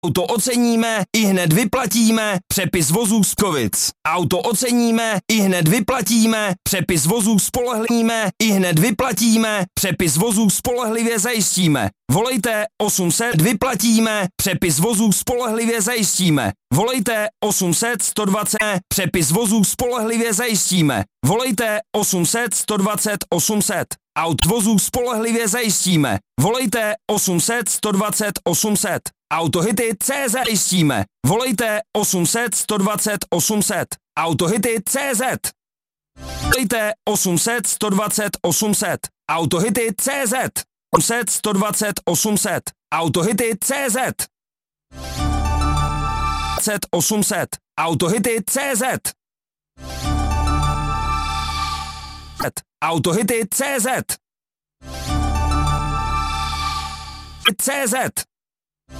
Auto oceníme, ihned vyplatíme, přepis vozů z Kovic. Auto oceníme, ihned vyplatíme, přepis vozů spolehlivě, ihned vyplatíme, přepis vozů spolehlivě zajistíme. Volejte 800, vyplatíme, přepis vozů spolehlivě zajistíme. Volejte 800 120, přepis vozů spolehlivě zajistíme. Volejte 800 120 800. Aut vozů spolehlivě zajistíme. Volejte 800 120 800. Autohity.cz zajistíme. Volejte 800 120 800. Autohity.cz. Volejte 800 120 800. Autohity.cz. 800 120 800. Autohity.cz. 800. Autohity.cz. Autohity.cz. CZ.